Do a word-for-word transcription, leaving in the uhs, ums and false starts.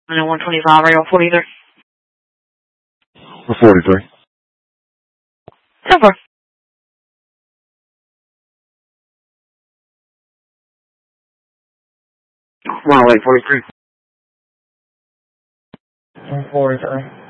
And then one twenty-five, are you on forty-three? For forty-three. So far. one oh eight forty-three. forty-three.